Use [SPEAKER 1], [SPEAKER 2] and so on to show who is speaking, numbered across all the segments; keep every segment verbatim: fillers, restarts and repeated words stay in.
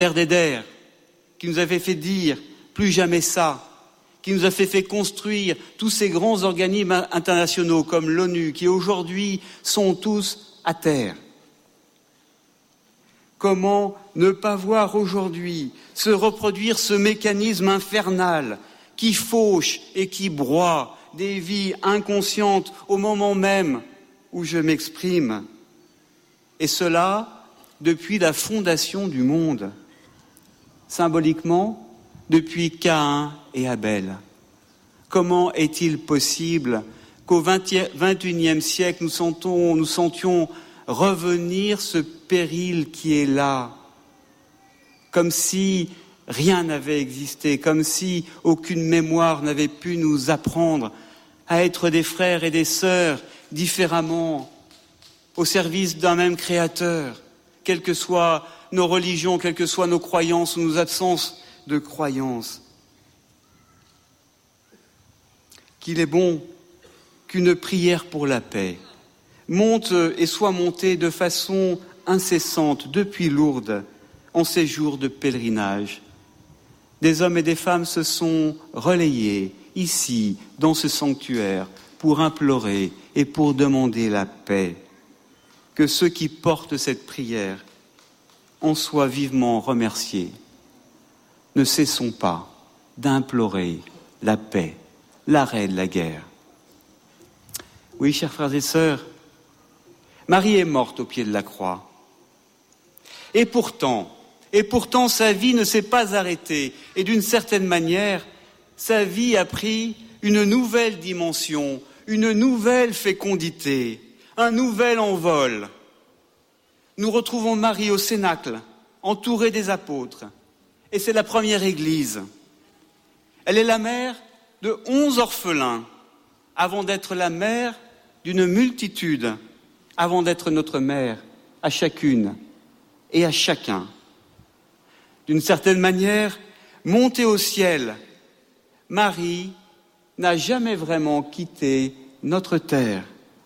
[SPEAKER 1] d'Eder, qui nous avait fait dire plus jamais ça, qui nous a fait, fait construire tous ces grands organismes internationaux comme l'ONU, qui aujourd'hui sont tous à terre. Comment ne pas voir aujourd'hui se reproduire ce mécanisme infernal qui fauche et qui broie des vies inconscientes au moment même où je m'exprime, et cela depuis la fondation du monde, symboliquement depuis Caïn et Abel. Comment est-il possible qu'au vingt et unième siècle nous, sentons, nous sentions revenir ce péril qui est là, comme si rien n'avait existé, comme si aucune mémoire n'avait pu nous apprendre à être des frères et des sœurs différemment, au service d'un même Créateur, quelles que soient nos religions, quelles que soient nos croyances ou nos absences de croyances. Qu'il est bon qu'une prière pour la paix monte et soit montée de façon incessante depuis Lourdes en ces jours de pèlerinage. Des hommes et des femmes se sont relayés ici, dans ce sanctuaire, pour implorer et pour demander la paix. Que ceux qui portent cette prière en soient vivement remerciés. Ne cessons pas d'implorer la paix, l'arrêt de la guerre. Oui, chers frères et sœurs, Marie est morte au pied de la croix. Et pourtant, et pourtant sa vie ne s'est pas arrêtée. Et d'une certaine manière, sa vie a pris une nouvelle dimension, une nouvelle fécondité, un nouvel envol. Nous retrouvons Marie au Cénacle, entourée des apôtres. Et c'est la première église. Elle est la mère de onze orphelins, avant d'être la mère d'une multitude, avant d'être notre mère à chacune et à chacun. D'une certaine manière, montée au ciel, Marie n'a jamais vraiment quitté notre terre.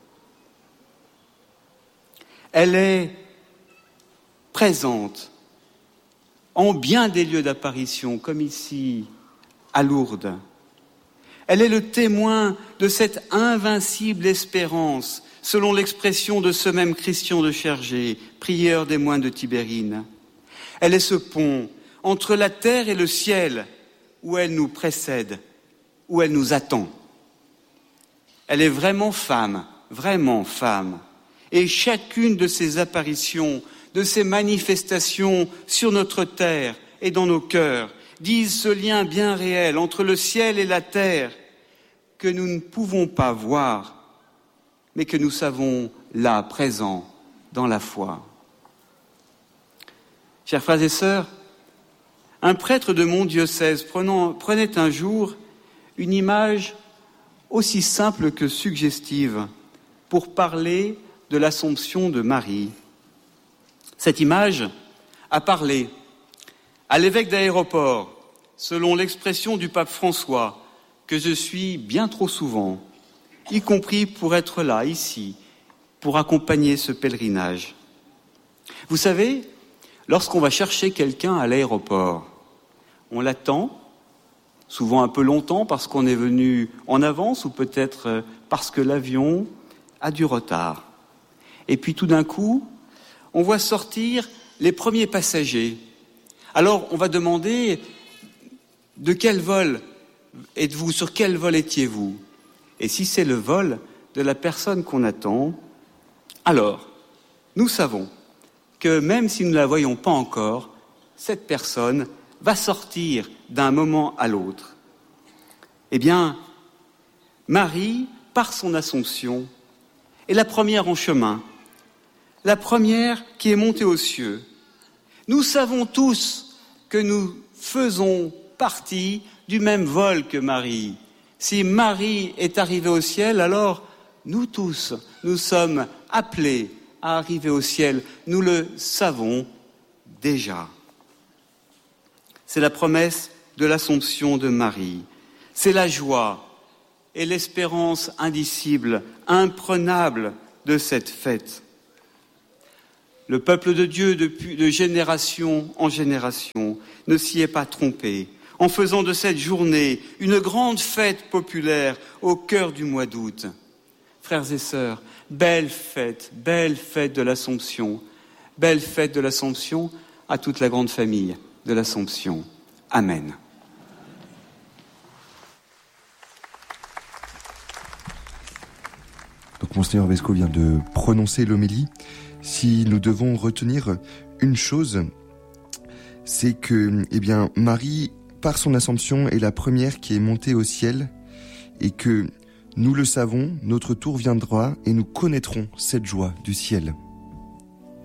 [SPEAKER 1] Elle est présente en bien des lieux d'apparition, comme ici à Lourdes. Elle est le témoin de cette invincible espérance, selon l'expression de ce même Christian de Chergé, prieur des moines de Tibérine. Elle est ce pont entre la terre et le ciel, où elle nous précède, où elle nous attend. Elle est vraiment femme, vraiment femme. Et chacune de ces apparitions, de ces manifestations sur notre terre et dans nos cœurs, disent ce lien bien réel entre le ciel et la terre que nous ne pouvons pas voir, mais que nous savons là, présent, dans la foi. Chers frères et sœurs, un prêtre de mon diocèse prenant, prenait un jour une image aussi simple que suggestive pour parler de l'Assomption de Marie. Cette image a parlé à l'évêque d'Aéroport, selon l'expression du pape François, que je suis bien trop souvent, y compris pour être là, ici, pour accompagner ce pèlerinage. Vous savez, lorsqu'on va chercher quelqu'un à l'aéroport, on l'attend, souvent un peu longtemps parce qu'on est venu en avance ou peut-être parce que l'avion a du retard. Et puis tout d'un coup, on voit sortir les premiers passagers. Alors on va demander de quel vol êtes-vous, sur quel vol étiez-vous ? Et si c'est le vol de la personne qu'on attend, alors nous savons que même si nous ne la voyons pas encore, cette personne va sortir d'un moment à l'autre. Eh bien, Marie, par son Assomption, est la première en chemin, la première qui est montée aux cieux. Nous savons tous que nous faisons partie du même vol que Marie. Si Marie est arrivée au ciel, alors nous tous, nous sommes appelés à arriver au ciel. Nous le savons déjà. C'est la promesse de l'Assomption de Marie. C'est la joie et l'espérance indicible, imprenable de cette fête. Le peuple de Dieu, depuis, de génération en génération, ne s'y est pas trompé, en faisant de cette journée une grande fête populaire au cœur du mois d'août. Frères et sœurs, belle fête, belle fête de l'Assomption, belle fête de l'Assomption à toute la grande famille de l'Assomption. Amen.
[SPEAKER 2] Donc Monseigneur Vesco vient de prononcer l'homélie. Si nous devons retenir une chose, c'est que, eh bien, Marie, par son Assomption, est la première qui est montée au ciel, et que nous le savons, notre tour viendra et nous connaîtrons cette joie du ciel.